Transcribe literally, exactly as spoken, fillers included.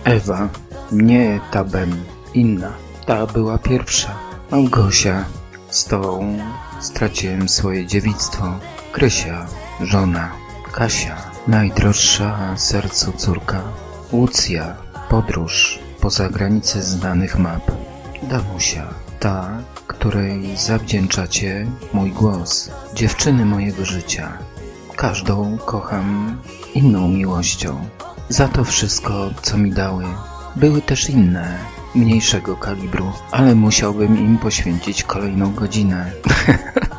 Ewa, nie ta Ben, inna. Ta była pierwsza. Małgosia, z tą straciłem swoje dziewictwo. Krysia, żona. Kasia, najdroższa sercu córka. Łucja, podróż poza granice znanych map. Danusia, ta, której zawdzięczacie mój głos. Dziewczyny mojego życia. Każdą kocham inną miłością. Za to wszystko, co mi dały. Były też inne, mniejszego kalibru, ale musiałbym im poświęcić kolejną godzinę.